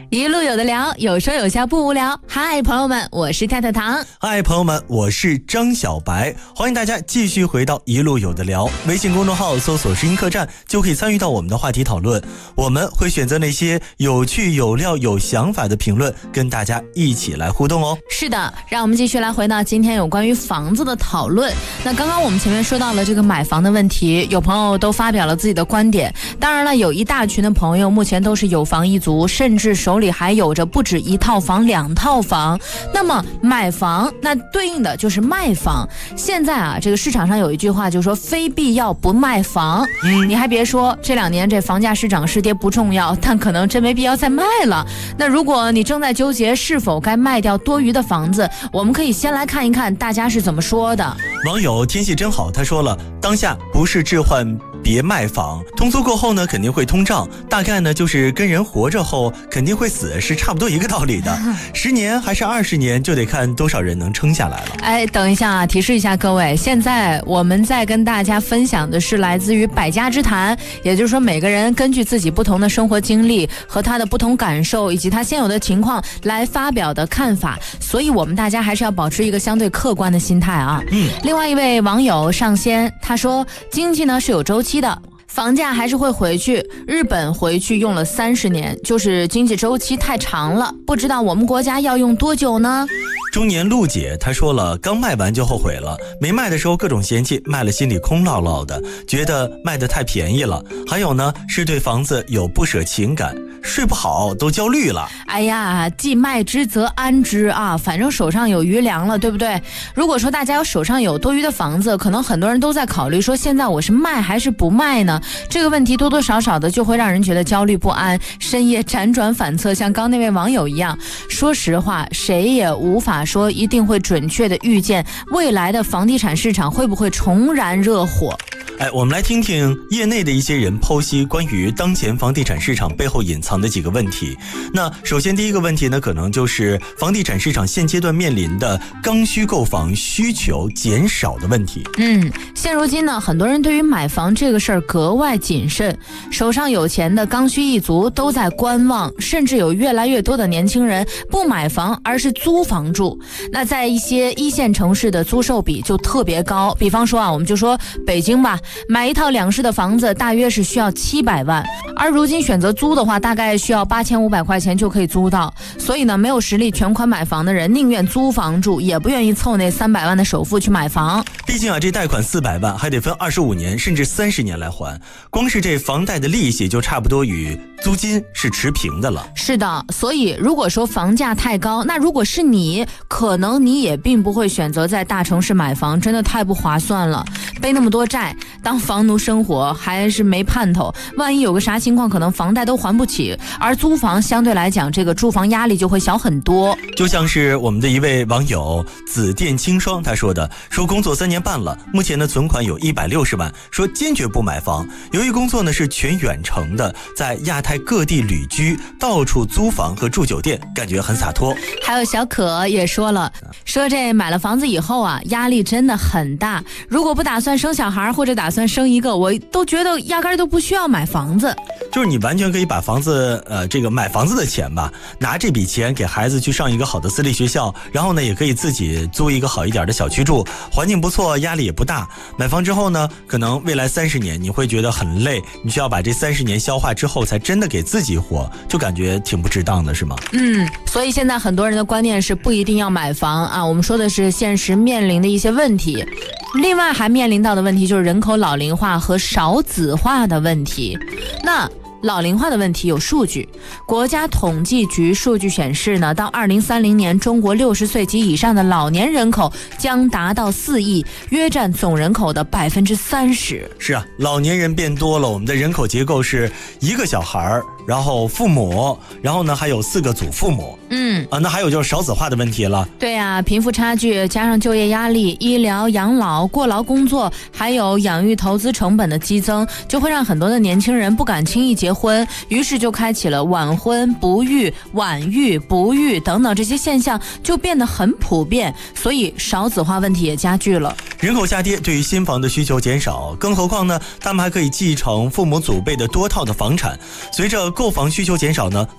一路有的聊，有说有笑不无聊。嗨，朋友们，我是太太糖。 嗨，朋友们，我是张小白。欢迎大家继续回到一路有的聊，微信公众号搜索声音客栈就可以参与到我们的话题讨论。我们会选择那些有趣有料有想法的评论，跟大家一起来互动哦。 是的，让我们继续来回到今天有关于房子的讨论。那刚刚我们前面说到了这个买房的问题，有朋友都发表了自己的观点。当然了，有一大群的朋友目前都是有房一族，甚至手里还有着不止一套房两套房。那么买房那对应的就是卖房。现在啊，这个市场上有一句话就说非必要不卖房。你还别说，这2年这房价是涨是跌不重要，但可能真没必要再卖了。那如果你正在纠结是否该卖掉多余的房子，我们可以先来看一看大家是怎么说的。 网友天气真好，他说了，当下不是置换别卖房，通俗过后呢肯定会通胀，大概呢就是跟人活着后肯定会死，是差不多一个道理的。10年还是20年，就得看多少人能撑下来了。 哎，等一下啊，提示一下各位，现在我们在跟大家分享的是来自于百家之谈，也就是说每个人根据自己不同的生活经历和他的不同感受以及他现有的情况来发表的看法，所以我们大家还是要保持一个相对客观的心态啊。另外一位网友上仙，他说经济呢是有周期的，房价还是会回去，日本回去用了30年，就是经济周期太长了，不知道我们国家要用多久呢？ 中年陆姐她说了，刚卖完就后悔了，没卖的时候各种嫌弃，卖了心里空落落的，觉得卖得太便宜了。还有呢，是对房子有不舍情感，睡不好都焦虑了。 哎呀，既卖之则安之啊，反正手上有余粮了，对不对？如果说大家手上有多余的房子，可能很多人都在考虑说，现在我是卖还是不卖呢？这个问题多多少少的就会让人觉得焦虑不安，深夜辗转反侧，像刚那位网友一样。说实话，谁也无法说一定会准确的预见未来的房地产市场会不会重燃热火。 我们来听听业内的一些人剖析关于当前房地产市场背后隐藏的几个问题。那首先第一个问题呢，可能就是房地产市场现阶段面临的刚需购房需求减少的问题。 现如今呢，很多人对于买房这个事儿格外谨慎，手上有钱的刚需一族都在观望，甚至有越来越多的年轻人不买房而是租房住。那在一些1线城市的租售比就特别高，比方说啊，我们就说北京吧，买一套2室的房子大约是需要700万，而如今选择租的话，大概需要8500块钱就可以租到。所以呢，没有实力全款买房的人宁愿租房住，也不愿意凑那300万的首付去买房。 毕竟啊，这贷款400万还得分25年甚至30年来还，光是这房贷的利息就差不多与租金是持平的了。 是的，所以如果说房价太高，那如果是你，可能你也并不会选择在大城市买房，真的太不划算了。背那么多债，当房奴生活还是没盼头，万一有个啥情况，可能房贷都还不起。而租房相对来讲，这个住房压力就会小很多。 就像是我们的一位网友紫电清霜他说的，说工作3年半了，目前的存款有160万，说坚决不买房。由于工作呢是全远程的，在亚太各地旅居，到处租房和住酒店，感觉很洒脱。 还有小可也说了，说这买了房子以后啊，压力真的很大，如果不打算生小孩或者打算生一个，我都觉得压根儿都不需要买房子。 就是你完全可以把房子这个买房子的钱吧，拿这笔钱给孩子去上一个好的私立学校，然后呢也可以自己租一个好一点的小区住，环境不错，压力也不大。买房之后呢，可能未来30年你会觉得很累，你需要把这30年消化之后才真的给自己活，就感觉挺不值当的，是吗？ 所以现在很多人的观念是不一定要买房啊，我们说的是现实面临的一些问题。另外还面临到的问题就是人口老龄化和少子化的问题。那老龄化的问题有数据，国家统计局数据显示呢，到2030年，中国60岁及以上的老年人口将达到4亿，约占总人口的30%。 是啊，老年人变多了，我们的人口结构是1个小孩，然后父母，然后呢还有4个祖父母。那还有就是少子化的问题了。 对啊，贫富差距加上就业压力、医疗、养老、过劳工作，还有养育投资成本的激增，就会让很多的年轻人不敢轻易结婚，于是就开启了晚婚不育、晚育不育等等这些现象就变得很普遍，所以少子化问题也加剧了。 人口下跌对于新房的需求减少，更何况呢，他们还可以继承父母祖辈的多套的房产。随着购房需求减少呢，